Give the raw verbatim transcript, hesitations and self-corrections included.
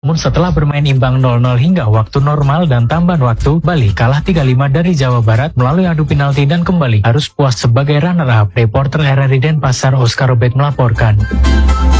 Namun setelah bermain imbang nol nol hingga waktu normal dan tambahan waktu, Bali kalah tiga lima dari Jawa Barat melalui adu penalti dan kembali harus puas sebagai runner-up. Reporter R R I Denpasar Oscar Robert melaporkan.